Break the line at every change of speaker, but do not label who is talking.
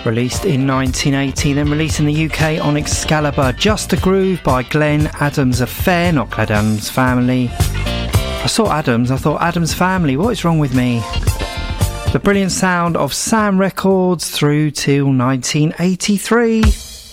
Released in 1980, then released in the UK on Excalibur. Just a Groove by Glenn Adams Affair, not Glenn Adams Family. I saw Adams, I thought Adams Family, what is wrong with me? The brilliant sound of Sam Records through till 1983.